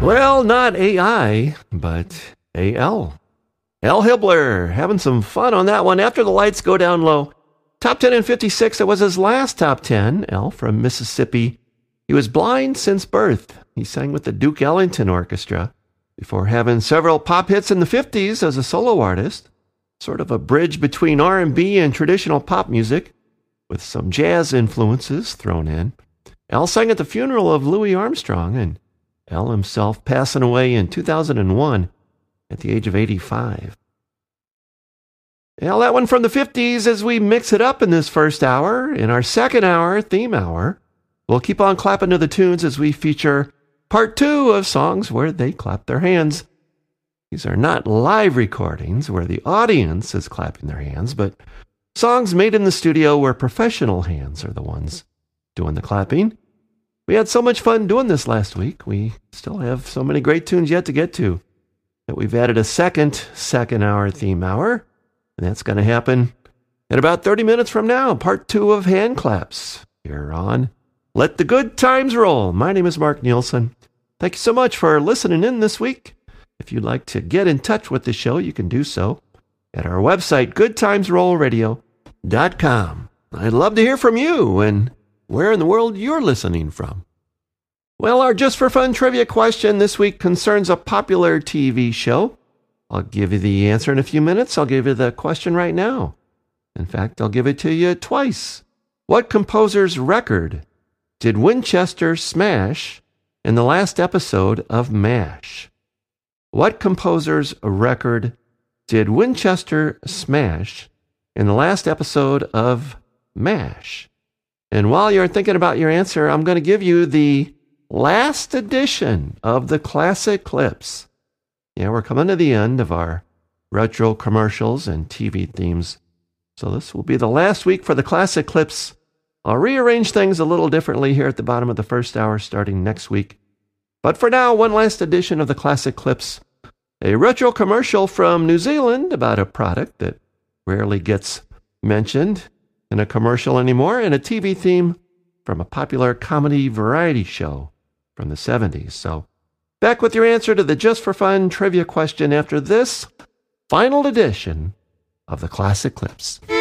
Well, not AI, but AL. Al Hibbler, having some fun on that one. After the lights go down low. Top 10 in 56, it was his last top 10. Al from Mississippi. He was blind since birth. He sang with the Duke Ellington Orchestra before having several pop hits in the 50s as a solo artist. Sort of a bridge between R&B and traditional pop music, with some jazz influences thrown in. Al sang at the funeral of Louis Armstrong, and Al himself passing away in 2001 at the age of 85. Al, that one from the 50s as we mix it up in this first hour. In our second hour, theme hour, we'll keep on clapping to the tunes as we feature part 2 of songs where they clap their hands. These are not live recordings where the audience is clapping their hands, but songs made in the studio where professional hands are the ones doing the clapping. We had so much fun doing this last week. We still have so many great tunes yet to get to that we've added a second hour theme hour, and that's going to happen in about 30 minutes from now, part 2 of hand claps here on Let the Good Times Roll. My name is Mark Nielsen. Thank you so much for listening in this week. If you'd like to get in touch with the show, you can do so at our website, goodtimesrollradio.com. I'd love to hear from you and where in the world you're listening from. Well, our Just for Fun trivia question this week concerns a popular TV show. I'll give you the answer in a few minutes. I'll give you the question right now. In fact, I'll give it to you twice. What composer's record did Winchester smash in the last episode of MASH? What composer's record did Winchester smash in the last episode of MASH? And while you're thinking about your answer, I'm going to give you the last edition of the Classic Clips. Yeah, we're coming to the end of our retro commercials and TV themes. So this will be the last week for the Classic Clips. I'll rearrange things a little differently here at the bottom of the first hour starting next week. But for now, one last edition of the Classic Clips. A retro commercial from New Zealand about a product that rarely gets mentioned in a commercial anymore, and a TV theme from a popular comedy variety show from the 70s. So back with your answer to the Just for Fun trivia question after this final edition of the Classic Clips.